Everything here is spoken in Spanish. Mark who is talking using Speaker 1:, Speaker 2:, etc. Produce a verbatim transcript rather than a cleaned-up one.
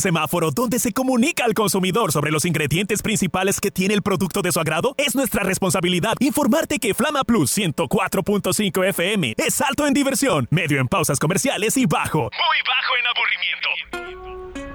Speaker 1: Semáforo, donde se comunica al consumidor sobre los ingredientes principales que tiene el producto de su agrado. Es nuestra responsabilidad informarte que Flama Plus ciento cuatro punto cinco F M es alto en diversión, medio en pausas comerciales y bajo, muy bajo en aburrimiento.